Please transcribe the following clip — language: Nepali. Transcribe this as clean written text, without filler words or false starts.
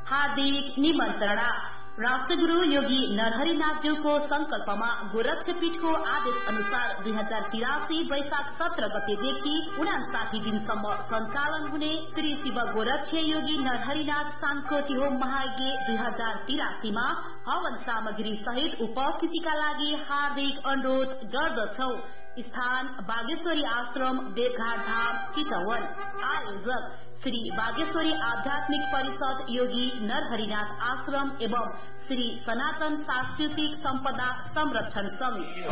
हार्दिक निमन्त्रणा। राष्ट्रगुरु योगी नरहरिनाथज्यूको संकल्पमा गोरक्षपीठको आदेश अनुसार 2083 वैशाख 17 गतेदेखि 59 दिनसम्म सञ्चालन हुने श्री शिव गोरक्ष योगी नरहरिनाथ सानकोटी होम महायज्ञ 2083 मा हवन सामग्री सहित उपस्थितिका लागि हार्दिक अनुरोध गर्दछौ। स्थान बागेश्वरी आश्रम, देवघाट धाम, चितवन। आयोजक श्री बागेश्वरी आध्यात्मिक परिषद, योगी नरहरिनाथ आश्रम एवं श्री सनातन सांस्कृतिक सम्पदा संरक्षण संघ।